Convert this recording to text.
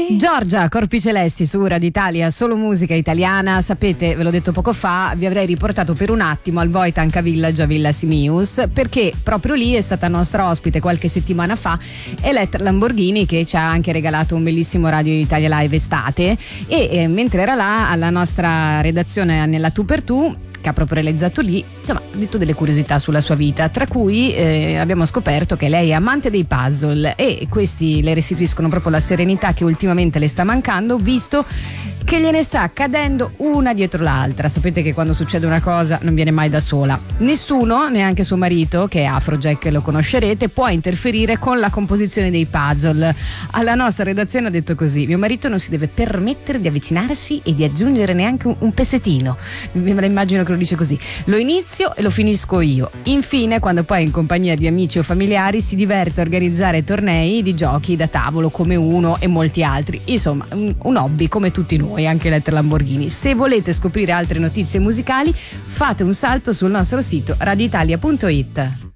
Giorgia, Corpi Celesti su Radio Italia, solo musica italiana. Sapete, ve l'ho detto poco fa, vi avrei riportato per un attimo al Wojtanka Village a Villa Simius, perché proprio lì è stata nostra ospite qualche settimana fa Eletta Lamborghini, che ci ha anche regalato un bellissimo Radio Italia Live estate, e mentre era là alla nostra redazione nella Tu per Tu, che ha proprio realizzato lì, insomma, ha detto delle curiosità sulla sua vita, tra cui abbiamo scoperto che lei è amante dei puzzle e questi le restituiscono proprio la serenità che ultimamente le sta mancando, visto che gliene sta cadendo una dietro l'altra. Sapete che quando succede una cosa non viene mai da sola. Nessuno, neanche suo marito, che è Afrojack, lo conoscerete, può interferire con la composizione dei puzzle. Alla nostra redazione ha detto così: mio marito non si deve permettere di avvicinarsi e di aggiungere neanche un pezzettino. Me la immagino che lo dice così: lo inizio e lo finisco io. Infine, quando poi è in compagnia di amici o familiari, si diverte a organizzare tornei di giochi da tavolo come Uno e molti altri. Insomma, un hobby come tutti noi, anche Eletta Lamborghini. Se volete scoprire altre notizie musicali, fate un salto sul nostro sito radioitalia.it.